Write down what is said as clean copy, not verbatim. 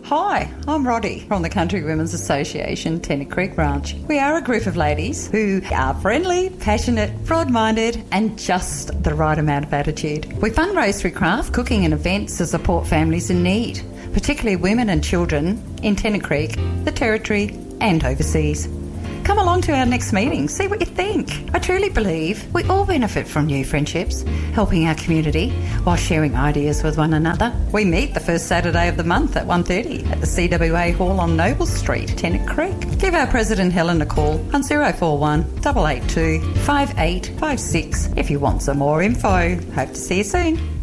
Hi, I'm Roddy from the Country Women's Association, Tennant Creek Ranch. We are a group of ladies who are friendly, passionate, broad-minded and just the right amount of attitude. We fundraise through craft, cooking and events to support families in need, particularly women and children in Tennant Creek, the Territory and overseas. Come along to our next meeting, see what you think. I truly believe we all benefit from new friendships, helping our community while sharing ideas with one another. We meet the first Saturday of the month at 1:30 at the CWA Hall on Noble Street, Tennant Creek. Give our President Helen a call on 041 882 5856 if you want some more info. Hope to see you soon.